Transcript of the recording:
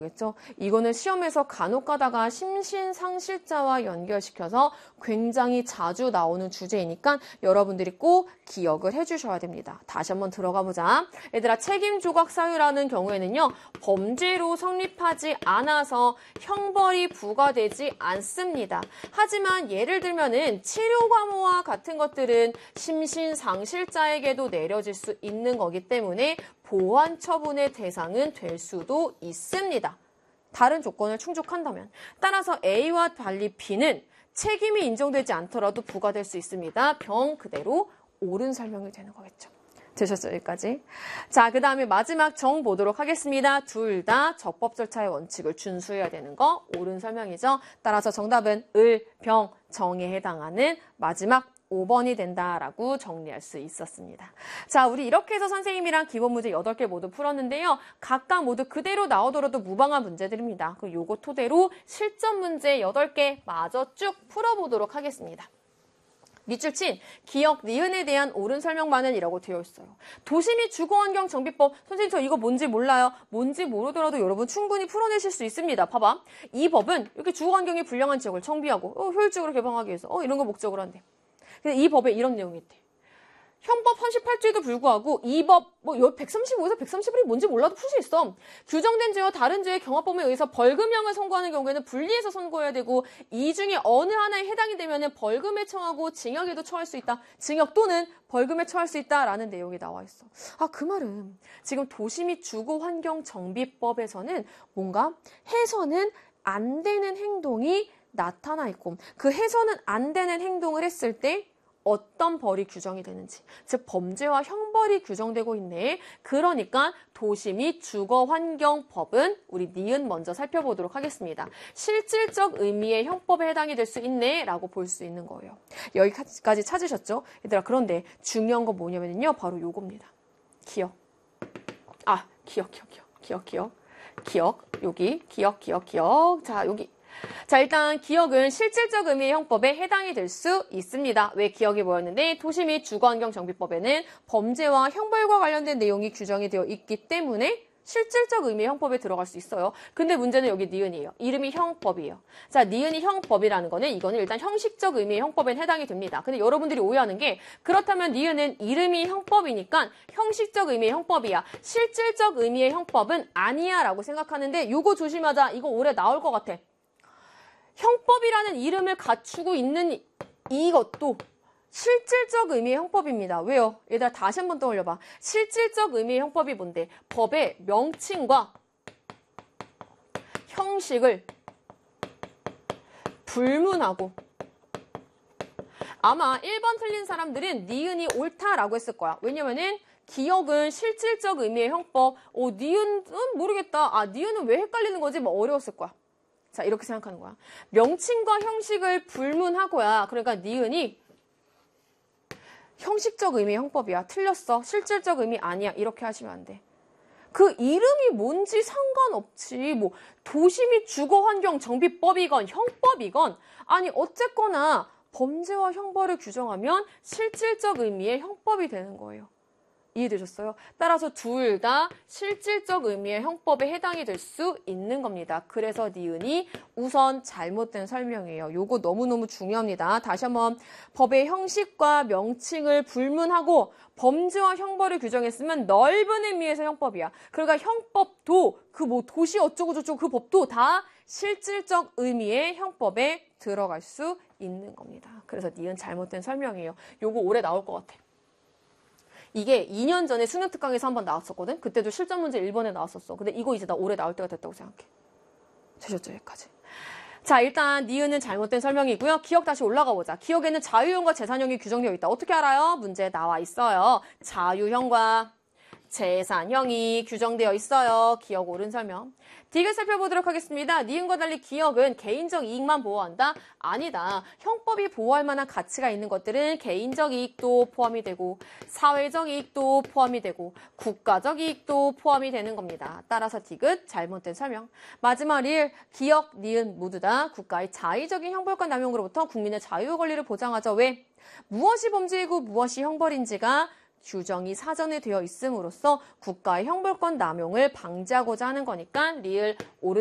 겠죠? 이거는 시험에서 간혹 가다가 심신상실자와 연결시켜서 굉장히 자주 나오는 주제이니까 여러분들이 꼭 기억을 해주셔야 됩니다. 다시 한번 들어가 보자. 얘들아, 책임조각 사유라는 경우에는요, 범죄로 성립하지 않아서 형벌이 부과되지 않습니다. 하지만 예를 들면은 치료과모와 같은 것들은 심신상실자에게도 내려질 수 있는 거기 때문에 보완 처분의 대상은 될 수도 있습니다. 다른 조건을 충족한다면. 따라서 A와 달리 B는 책임이 인정되지 않더라도 부과될 수 있습니다. 병 그대로 옳은 설명이 되는 거겠죠. 되셨죠? 여기까지. 자, 그 다음에 마지막 정 보도록 하겠습니다. 둘 다 적법 절차의 원칙을 준수해야 되는 거 옳은 설명이죠. 따라서 정답은 을, 병, 정에 해당하는 마지막 5번이 된다라고 정리할 수 있었습니다. 자, 우리 이렇게 해서 선생님이랑 기본 문제 8개 모두 풀었는데요. 각각 모두 그대로 나오더라도 무방한 문제들입니다. 그 요거 토대로 실전 문제 8개 마저 쭉 풀어보도록 하겠습니다. 밑줄 친 기억, 니은에 대한 옳은 설명만은이라고 되어 있어요. 도시및 주거환경정비법, 선생님 저 이거 뭔지 몰라요. 뭔지 모르더라도 여러분 충분히 풀어내실 수 있습니다. 봐봐. 이 법은 이렇게 주거환경이 불량한 지역을 정비하고 효율적으로 개방하기 위해서 이런 거 목적으로 한대. 근데 이 법에 이런 내용이 있대. 형법 38조에도 불구하고 이 법 135에서 131이 뭔지 몰라도 풀 수 있어. 규정된 죄와 다른 죄의 경합범에 의해서 벌금형을 선고하는 경우에는 분리해서 선고해야 되고 이 중에 어느 하나에 해당이 되면 벌금에 처하고 징역에도 처할 수 있다. 징역 또는 벌금에 처할 수 있다라는 내용이 나와 있어. 아, 그 말은 지금 도시 및 주거환경정비법에서는 뭔가 해서는 안 되는 행동이 나타나 있고 그 해서는 안 되는 행동을 했을 때 어떤 벌이 규정이 되는지, 즉 범죄와 형벌이 규정되고 있네. 그러니까 도시 및 주거환경법은 우리 니은 먼저 살펴보도록 하겠습니다. 실질적 의미의 형법에 해당이 될 수 있네 라고 볼 수 있는 거예요. 여기까지 찾으셨죠? 얘들아, 그런데 중요한 건 뭐냐면요, 바로 요겁니다. 기억. 아, 기억. 여기 기억. 자, 여기. 자, 일단 기억은 실질적 의미의 형법에 해당이 될 수 있습니다. 왜 기억이 뭐였는데 도시 및 주거환경정비법에는 범죄와 형벌과 관련된 내용이 규정이 되어 있기 때문에 실질적 의미의 형법에 들어갈 수 있어요. 근데 문제는 여기 니은이에요. 이름이 형법이에요. 자, 니은이 형법이라는 거는 이거는 일단 형식적 의미의 형법에 해당이 됩니다. 근데 여러분들이 오해하는 게 그렇다면 니은은 이름이 형법이니까 형식적 의미의 형법이야. 실질적 의미의 형법은 아니야 라고 생각하는데 요거 조심하자. 이거 올해 나올 것 같아. 형법이라는 이름을 갖추고 있는 이것도 실질적 의미의 형법입니다. 왜요? 얘들아, 다시 한번 떠올려봐. 실질적 의미의 형법이 뭔데? 법의 명칭과 형식을 불문하고, 아마 1번 틀린 사람들은 니은이 옳다라고 했을 거야. 왜냐면은 기억은 실질적 의미의 형법, 니은은 모르겠다. 아, 니은은 왜 헷갈리는 거지? 뭐 어려웠을 거야. 자, 이렇게 생각하는 거야. 명칭과 형식을 불문하고야. 그러니까 니은이 형식적 의미의 형법이야. 틀렸어. 실질적 의미 아니야. 이렇게 하시면 안 돼. 그 이름이 뭔지 상관없지. 뭐 도시 및 주거환경정비법이건 형법이건 아니 어쨌거나 범죄와 형벌을 규정하면 실질적 의미의 형법이 되는 거예요. 이해되셨어요? 따라서 둘 다 실질적 의미의 형법에 해당이 될 수 있는 겁니다. 그래서 니은이 우선 잘못된 설명이에요. 요거 너무너무 중요합니다. 다시 한번 법의 형식과 명칭을 불문하고 범죄와 형벌을 규정했으면 넓은 의미에서 형법이야. 그러니까 형법도 그 뭐 도시 어쩌고 저쩌고 그 법도 다 실질적 의미의 형법에 들어갈 수 있는 겁니다. 그래서 니은 잘못된 설명이에요. 요거 올해 나올 것 같아. 이게 2년 전에 수능특강에서 한번 나왔었거든? 그때도 실전 문제 1번에 나왔었어. 근데 이거 이제 나 올해 나올 때가 됐다고 생각해. 되셨죠? 여기까지. 자, 일단 니은은 잘못된 설명이고요. 기억 다시 올라가 보자. 기억에는 자유형과 재산형이 규정되어 있다. 어떻게 알아요? 문제에 나와 있어요. 자유형과 재산형이 규정되어 있어요. 기억 옳은 설명. 디귿 살펴보도록 하겠습니다. 니은과 달리 기억은 개인적 이익만 보호한다? 아니다. 형법이 보호할 만한 가치가 있는 것들은 개인적 이익도 포함이 되고 사회적 이익도 포함이 되고 국가적 이익도 포함이 되는 겁니다. 따라서 디귿 잘못된 설명. 마지막 리을 기억, 니은 모두 다 국가의 자의적인 형벌과 남용으로부터 국민의 자유 권리를 보장하죠. 왜? 무엇이 범죄이고 무엇이 형벌인지가 규정이 사전에 되어 있음으로써 국가의 형벌권 남용을 방지하고자 하는 거니까 리을 오른